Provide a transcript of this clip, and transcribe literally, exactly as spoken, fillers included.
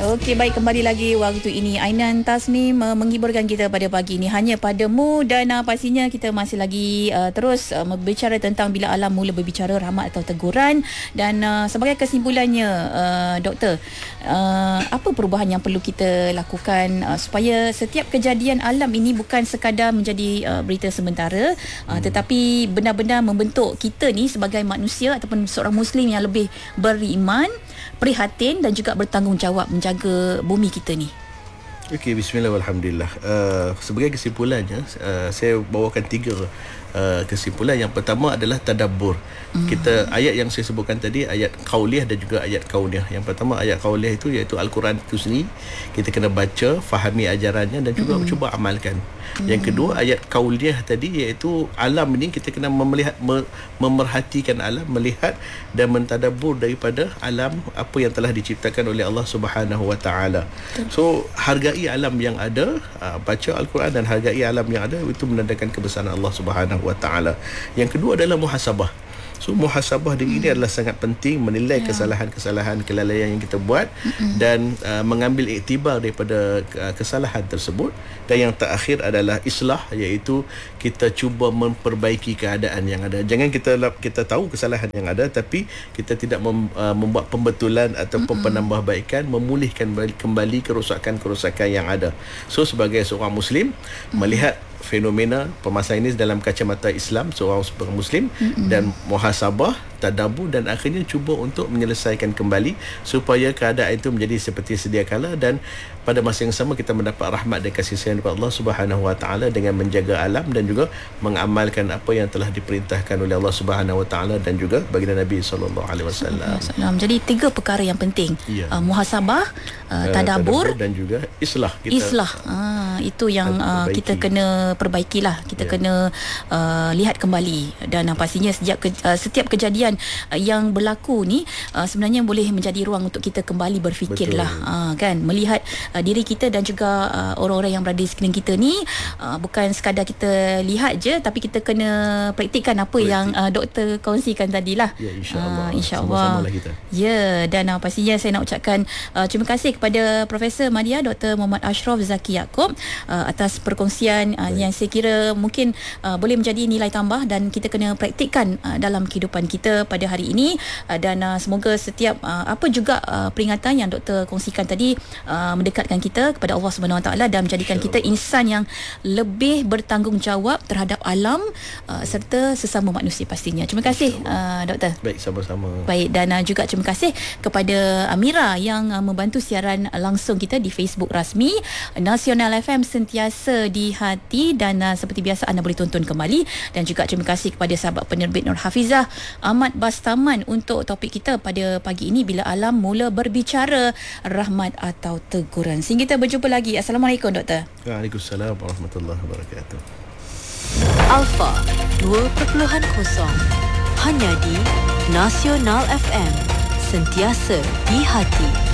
Okey, baik, kembali lagi waktu ini Ainan Tasnim uh, menghiburkan kita pada pagi ini hanya padamu, dan uh, pastinya kita masih lagi uh, terus uh, berbicara tentang bila alam mula berbicara, rahmat atau teguran. Dan uh, sebagai kesimpulannya, uh, doktor, uh, apa perubahan yang perlu kita lakukan uh, supaya setiap kejadian alam ini bukan sekadar menjadi uh, berita sementara, uh, hmm. tetapi benar-benar membentuk kita ni sebagai manusia ataupun seorang Muslim yang lebih beriman, prihatin dan juga bertanggungjawab menjaga bumi kita ni. Okey, bismillah walhamdulillah. Uh, sebagai kesimpulannya, uh, saya bawakan tiga uh, kesimpulan. Yang pertama adalah tadabbur. Mm. Kita ayat yang saya sebutkan tadi, ayat qauliyah dan juga ayat kauniyah. Yang pertama ayat qauliyah itu iaitu Al-Quran itu sendiri. Kita kena baca, fahami ajarannya dan juga mm. cuba amalkan. Mm. Yang kedua ayat qauliyah tadi iaitu alam ini kita kena melihat, memerhatikan alam, melihat dan mentadabbur daripada alam apa yang telah diciptakan oleh Allah Subhanahu Wa Taala. So hargai alam yang ada, baca Al-Quran dan hargai alam yang ada, itu menandakan kebesaran Allah Subhanahu Wa Taala. Yang kedua adalah muhasabah. So muhasabah diri ini adalah sangat penting, menilai yeah. kesalahan-kesalahan, kelalaian yang kita buat mm-hmm. dan uh, mengambil iktibar daripada uh, kesalahan tersebut. Dan yang terakhir adalah islah, iaitu kita cuba memperbaiki keadaan yang ada. Jangan kita kita tahu kesalahan yang ada tapi kita tidak mem, uh, membuat pembetulan ataupun mm-hmm. penambahbaikan, memulihkan kembali kerosakan-kerosakan yang ada. So sebagai seorang Muslim mm-hmm. melihat fenomena permasalahan ini dalam kacamata Islam, seorang Muslim mm-hmm. dan muhasabah, tadabbur dan akhirnya cuba untuk menyelesaikan kembali supaya keadaan itu menjadi seperti sedia kala, dan pada masa yang sama kita mendapat rahmat dan kasih sayang daripada Allah Subhanahu Wa Taala dengan menjaga alam dan juga mengamalkan apa yang telah diperintahkan oleh Allah Subhanahu Wa Taala dan juga baginda Nabi sallallahu alaihi wasallam. Jadi tiga perkara yang penting, ya. uh, muhasabah, uh, tadabbur dan juga islah. Kita islah. Uh, itu yang uh, kita kena perbaikilah, kita ya. kena uh, lihat kembali. Dan uh, pastinya sejak ke, uh, setiap kejadian uh, yang berlaku ni uh, sebenarnya boleh menjadi ruang untuk kita kembali berfikirlah, uh, kan, melihat uh, diri kita dan juga uh, orang-orang yang berada di sekeliling kita ni, uh, bukan sekadar kita lihat je, tapi kita kena praktikkan apa Praktik. yang uh, doktor kongsikan tadilah. Ya, insya-Allah. Uh, insya-Allah. Kita. Ya, dan uh, pastinya saya nak ucapkan uh, terima kasih kepada Profesor Madya Doktor Muhammad Ashraf Zaki Yaakob uh, atas perkongsian uh, yang saya kira mungkin uh, boleh menjadi nilai tambah dan kita kena praktikkan uh, dalam kehidupan kita pada hari ini. Uh, dan uh, semoga setiap uh, apa juga uh, peringatan yang doktor kongsikan tadi uh, mendekatkan kita kepada Allah Subhanahu Wa Taala dan menjadikan kita insan yang lebih bertanggungjawab terhadap alam uh, serta sesama manusia pastinya. Terima kasih uh, doktor. Baik, sama-sama. Baik, dan uh, juga terima kasih kepada Amira yang uh, membantu siaran langsung kita di Facebook rasmi Nasional F M, sentiasa di hati. Dan uh, seperti biasa anda boleh tonton kembali. Dan juga terima kasih kepada sahabat penerbit Nur Hafizah Ahmad Bastaman untuk topik kita pada pagi ini, bila alam mula berbicara, rahmat atau teguran. Sehingga kita berjumpa lagi. Assalamualaikum doktor. Waalaikumsalam warahmatullahi wabarakatuh. Alpha dua kosong hanya di Nasional F M, sentiasa di hati.